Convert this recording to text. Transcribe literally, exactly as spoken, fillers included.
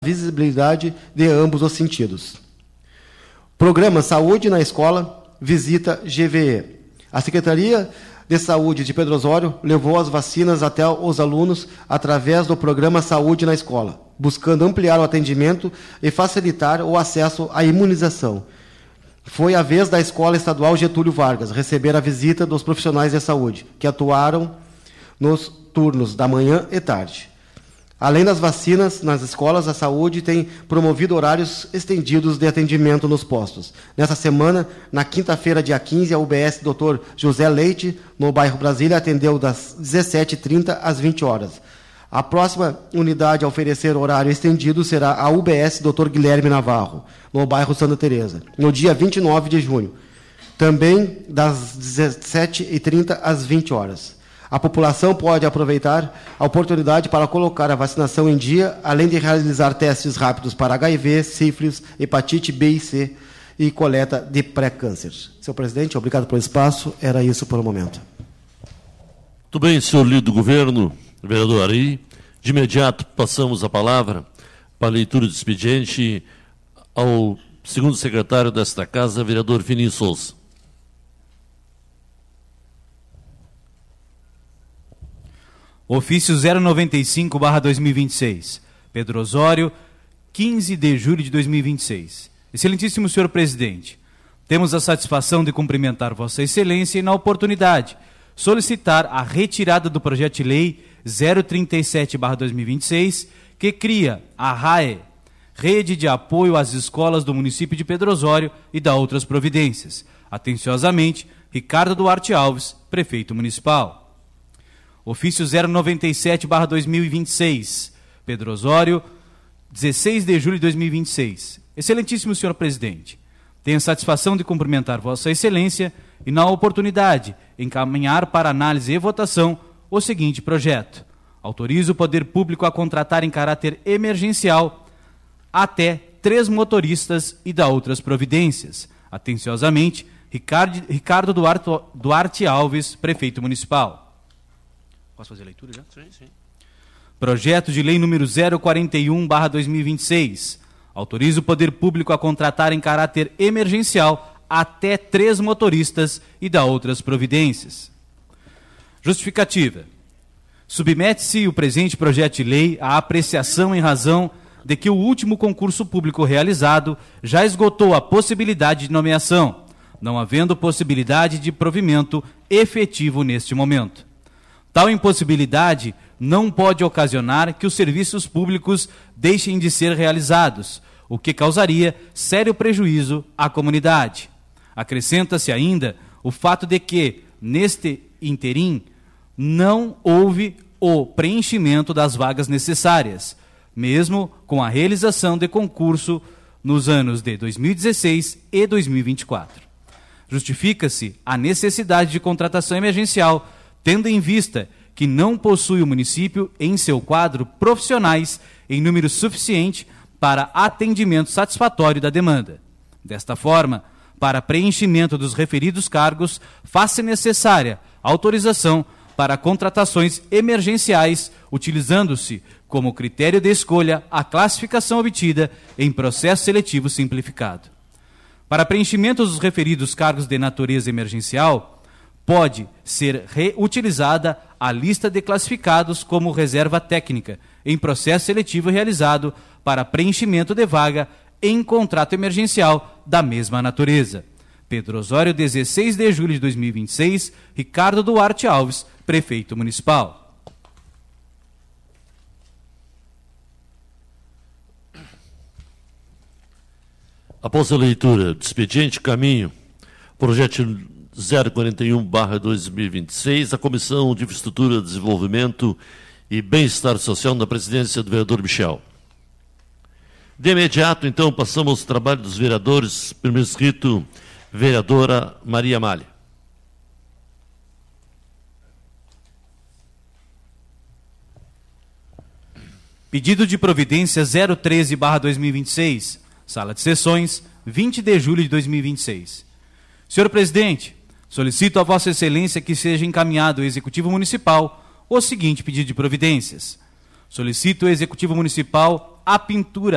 visibilidade de ambos os sentidos. Programa Saúde na Escola, visita G V E. A Secretaria de Saúde de Pedro Osório levou as vacinas até os alunos através do programa Saúde na Escola, buscando ampliar o atendimento e facilitar o acesso à imunização. Foi a vez da Escola Estadual Getúlio Vargas receber a visita dos profissionais de saúde, que atuaram nos turnos da manhã e tarde. Além das vacinas, nas escolas, a saúde tem promovido horários estendidos de atendimento nos postos. Nessa semana, na quinta-feira, dia quinze, a U B S doutor José Leite, no bairro Brasília, atendeu das dezessete e trinta às vinte horas. A próxima unidade a oferecer horário estendido será a U B S doutor Guilherme Navarro, no bairro Santa Teresa, no dia vinte e nove de junho, também das dezessete e trinta às vinte horas. A população pode aproveitar a oportunidade para colocar a vacinação em dia, além de realizar testes rápidos para H I V, sífilis, hepatite B e C e coleta de pré-câncer. Senhor presidente, obrigado pelo espaço. Era isso por o momento. Muito bem, senhor líder do governo, vereador Ari. De imediato, passamos a palavra para a leitura do expediente ao segundo secretário desta casa, vereador Vinícius Souza. Ofício zero noventa e cinco barra dois mil e vinte e seis, Pedro Osório, quinze de julho de dois mil e vinte e seis. Excelentíssimo senhor presidente, temos a satisfação de cumprimentar Vossa Excelência e, na oportunidade, solicitar a retirada do projeto de lei zero trinta e sete barra dois mil e vinte e seis, que cria a R A E, Rede de Apoio às Escolas do Município de Pedro Osório, e da outras providências. Atenciosamente, Ricardo Duarte Alves, prefeito municipal. Ofício zero noventa e sete barra dois mil e vinte e seis, Pedro Osório, dezesseis de julho de dois mil e vinte e seis. Excelentíssimo senhor presidente, tenho a satisfação de cumprimentar Vossa Excelência e, na oportunidade, encaminhar para análise e votação o seguinte projeto. Autoriza o Poder Público a contratar em caráter emergencial até três motoristas e da outras providências. Atenciosamente, Ricardo, Ricardo Duarte, Duarte Alves, prefeito municipal. Posso fazer a leitura já? Sim, sim. Projeto de lei número zero quarenta e um barra dois mil e vinte e seis. Autoriza o Poder Público a contratar em caráter emergencial até três motoristas e da outras providências. Justificativa. Submete-se o presente projeto de lei à apreciação em razão de que o último concurso público realizado já esgotou a possibilidade de nomeação, não havendo possibilidade de provimento efetivo neste momento. Tal impossibilidade não pode ocasionar que os serviços públicos deixem de ser realizados, o que causaria sério prejuízo à comunidade. Acrescenta-se ainda o fato de que, neste interim, não houve o preenchimento das vagas necessárias, mesmo com a realização de concurso nos anos de dois mil e dezesseis e dois mil e vinte e quatro. Justifica-se a necessidade de contratação emergencial, tendo em vista que não possui o município em seu quadro profissionais em número suficiente para atendimento satisfatório da demanda. Desta forma, para preenchimento dos referidos cargos, faz-se necessária autorização para contratações emergenciais, utilizando-se como critério de escolha a classificação obtida em processo seletivo simplificado. Para preenchimento dos referidos cargos de natureza emergencial, pode ser reutilizada a lista de classificados como reserva técnica em processo seletivo realizado para preenchimento de vaga em contrato emergencial da mesma natureza. Pedro Osório, dezesseis de julho de dois mil e vinte e seis, Ricardo Duarte Alves, prefeito municipal. Após a leitura do expediente, caminho, projeto zero quarenta e um barra dois mil e vinte e seis, a Comissão de Infraestrutura, Desenvolvimento e Bem-Estar Social, na presidência do vereador Michel. De imediato, então, passamos ao trabalho dos vereadores. Primeiro inscrito, vereadora Maria Amália. Pedido de providência zero treze barra dois mil e vinte e seis, Sala de Sessões, vinte de julho de dois mil e vinte e seis. Senhor presidente, solicito a Vossa Excelência que seja encaminhado ao Executivo Municipal o seguinte pedido de providências. Solicito ao Executivo Municipal a pintura